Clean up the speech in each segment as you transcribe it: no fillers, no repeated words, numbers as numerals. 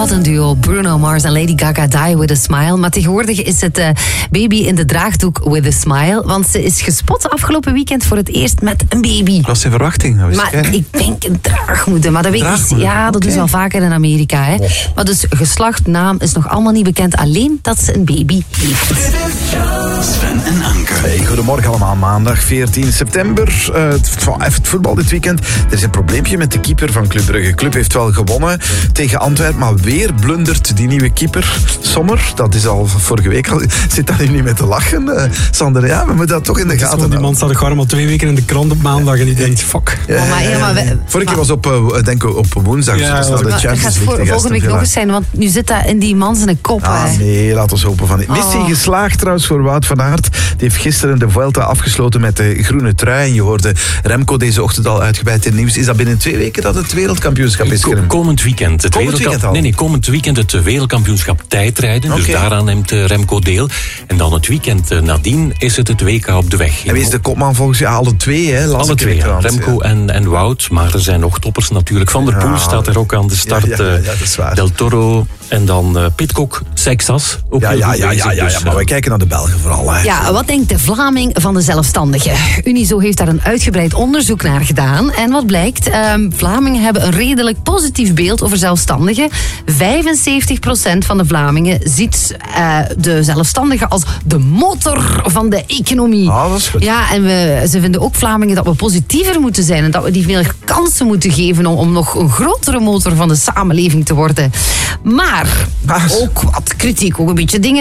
Wat een duo. Bruno Mars en Lady Gaga, Die With A Smile. Maar tegenwoordig is het baby in de draagdoek with a smile. Want ze is gespot afgelopen weekend voor het eerst met een baby. Was zijn verwachting? Nou, maar ik denk een draagmoeder. Maar dat weet ik niet. Ja, dat doen ze wel vaker in Amerika. Hè. Maar dus geslacht, naam is nog allemaal niet bekend. Alleen dat ze een baby heeft. Sven en Anke. Hey, goedemorgen allemaal. Maandag 14 september. Het voetbal dit weekend. Er is een probleempje met de keeper van Club Brugge. Club heeft wel gewonnen tegen Antwerpen, maar weer blundert die nieuwe keeper. Sommer, dat is al vorige week al. Zit daar nu niet mee te lachen, Sander? Ja, we moeten dat toch in de gaten houden. Die man staat gewoon al 2 weken in de krant op maandag en die denkt, fuck. Vorige keer was op woensdag. Ja, dus het gaat volgende week nog eens zijn, want nu zit dat in die man zijn kop. Nee, laten we hopen van niet. Missie geslaagd trouwens voor Wout van Aert. Die heeft gisteren de Vuelta afgesloten met de groene trui. En je hoorde Remco deze ochtend al uitgebreid in het nieuws. Is dat binnen 2 weken dat het wereldkampioenschap is? Komend weekend. Komend weekend het wereldkampioenschap tijdrijden. Okay. Dus daaraan neemt Remco deel. En dan het weekend nadien is het WK op de weg. En wie is de kopman volgens jou? Alle twee, hè? Alle twee, ja. Remco en Wout. Maar er zijn nog toppers natuurlijk. Van der Poel staat er ook aan de start. Ja, dat is waar. Del Toro en dan Pidcock, Seixas. Ook maar wij kijken naar de Belgen vooral. Hè. Ja, wat denkt de Vlaming van de zelfstandigen? Unizo heeft daar een uitgebreid onderzoek naar gedaan. En wat blijkt? Vlamingen hebben een redelijk positief beeld over zelfstandigen. 75% van de Vlamingen ziet de zelfstandigen als de motor van de economie. Ah, dat is goed. Ja, en ze vinden ook Vlamingen dat we positiever moeten zijn en dat we die veel kansen moeten geven om nog een grotere motor van de samenleving te worden. Maar ook wat kritiek, ook een beetje dingen.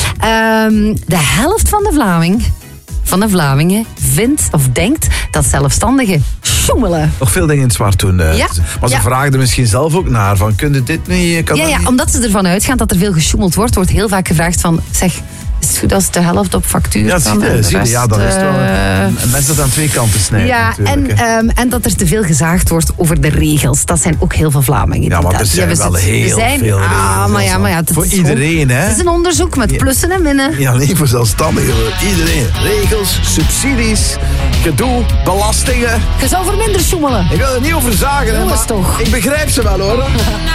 De helft van de Vlamingen vindt of denkt dat zelfstandigen sjoemelen. Nog veel dingen in het zwart doen. Maar ze vragen er misschien zelf ook naar. Van, kun je dit niet? Omdat ze ervan uitgaan dat er veel gesjoemeld wordt heel vaak gevraagd van, zeg, is het goed als de helft op factuur kan? Zie je, ja, dat is wel een mes dat aan 2 kanten snijdt. Ja, en dat er te veel gezaagd wordt over de regels. Dat zijn ook heel veel Vlamingen. Ja, maar er zijn wel heel veel regels. Maar voor iedereen, hè? Het is een onderzoek met plussen en minnen. Ja, niet voor zelfstandigen. Voor iedereen. Regels, subsidies, gedoe, belastingen. Je zou voor minder sjoemelen. Ik wil er niet over zagen, Jongens, toch. Ik begrijp ze wel, hoor.